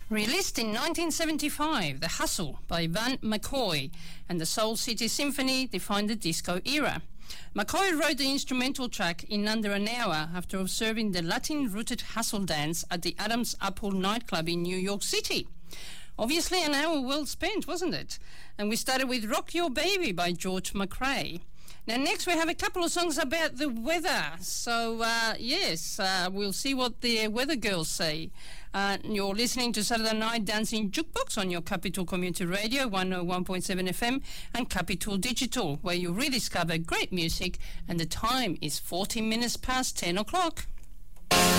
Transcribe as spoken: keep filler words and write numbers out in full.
Released in nineteen seventy-five, The Hustle by Van McCoy and the Soul City Symphony defined the disco era. McCoy wrote the instrumental track in under an hour after observing the Latin-rooted hustle dance at the Adam's Apple nightclub in New York City. Obviously an hour well spent, wasn't it? And we started with Rock Your Baby by George McRae. Now, next we have a couple of songs about the weather. So, uh, yes, uh, we'll see what the weather girls say. Uh, you're listening to Saturday Night Dancing Jukebox on your Capital Community Radio, one oh one point seven F M, and Capital Digital, where you rediscover great music, and the time is fourteen minutes past ten o'clock.